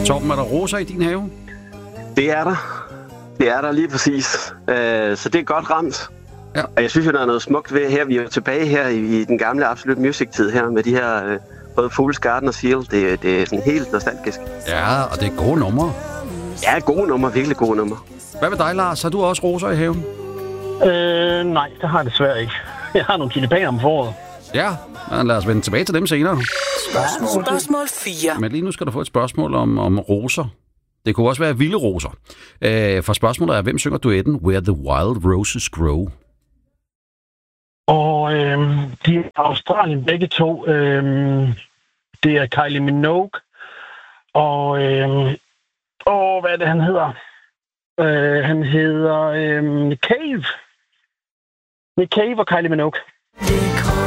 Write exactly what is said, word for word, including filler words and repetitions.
Torben, er der roser i din have? Det er der. Det er der lige præcis. Øh, så det er godt ramt. Ja. Og jeg synes jo, der er noget smukt ved her. Vi er jo tilbage her i, i den gamle Absolute Music-tid her, med de her øh, både Fool's Garden og Seal. Det, det er sådan helt nostalgisk. Ja, og det er gode numre. Ja, gode numre. Virkelig gode numre. Hvad med dig, Lars? Har du også roser i haven? Øh, nej, det har jeg desværre ikke. Jeg har nogle tulipaner om foråret. Ja, men lad os vende tilbage til dem senere. Spørgsmål, spørgsmål fire. Men lige nu skal du få et spørgsmål om, om roser. Det kunne også være vilde roser. Øh, for spørgsmålet er, hvem synger duetten Where the Wild Roses Grow? Og øh, de er Australien begge to. Øh, det er Kylie Minogue. Og, øh, og hvad er det, han hedder? Øh, han hedder øh, Nick Cave. Nick Cave og Kylie Minogue.